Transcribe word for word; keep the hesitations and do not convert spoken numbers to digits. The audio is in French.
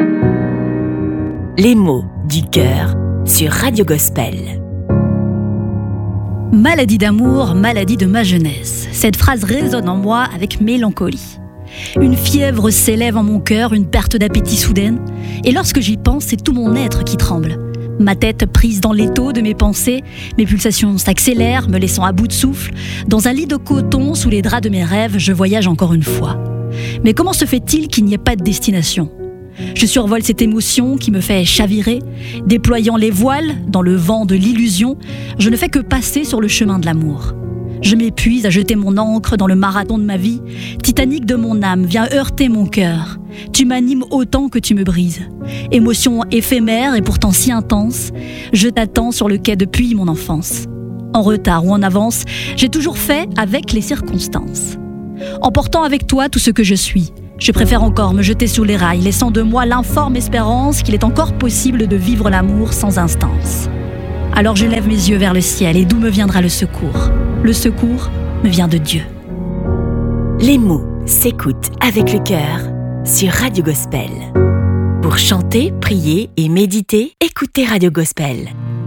Les mots du cœur sur Radio Gospel. Maladie d'amour, maladie de ma jeunesse. Cette phrase résonne en moi avec mélancolie. Une fièvre s'élève en mon cœur, une perte d'appétit soudaine. Et lorsque j'y pense, c'est tout mon être qui tremble. Ma tête prise dans l'étau de mes pensées, mes pulsations s'accélèrent, me laissant à bout de souffle. Dans un lit de coton, sous les draps de mes rêves, je voyage encore une fois. Mais comment se fait-il qu'il n'y ait pas de destination ? Je survole cette émotion qui me fait chavirer. Déployant les voiles dans le vent de l'illusion, je ne fais que passer sur le chemin de l'amour. Je m'épuise à jeter mon ancre dans le marathon de ma vie. Titanic de mon âme, viens heurter mon cœur. Tu m'animes autant que tu me brises. Émotion éphémère et pourtant si intense, je t'attends sur le quai depuis mon enfance. En retard ou en avance, j'ai toujours fait avec les circonstances. Emportant avec toi tout ce que je suis, je préfère encore me jeter sous les rails, laissant de moi l'informe espérance qu'il est encore possible de vivre l'amour sans instance. Alors je lève mes yeux vers le ciel et d'où me viendra le secours ? Le secours me vient de Dieu. Les mots s'écoutent avec le cœur sur Radio Gospel. Pour chanter, prier et méditer, écoutez Radio Gospel.